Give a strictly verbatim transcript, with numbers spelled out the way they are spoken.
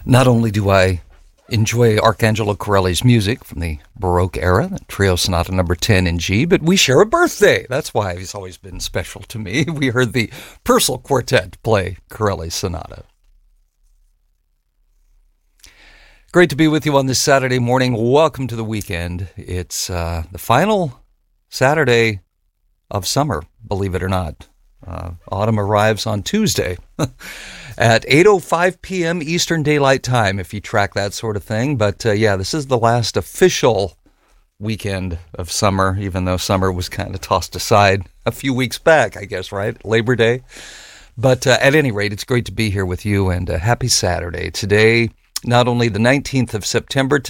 Not only do I enjoy Arcangelo Corelli's music from the Baroque era, the Trio Sonata number ten in G, but we share a birthday. That's why he's always been special to me. We heard the Purcell Quartet play Corelli's Sonata. Great to be with you on this Saturday morning. Welcome to the weekend. It's uh, the final Saturday of summer, believe it or not. Uh, autumn arrives on Tuesday at eight oh five p.m. Eastern Daylight Time, if you track that sort of thing. But uh, yeah, this is the last official weekend of summer, even though summer was kind of tossed aside a few weeks back, I guess, right? Labor Day. But uh, at any rate, it's great to be here with you, and uh, happy Saturday. Today, not only the nineteenth of September,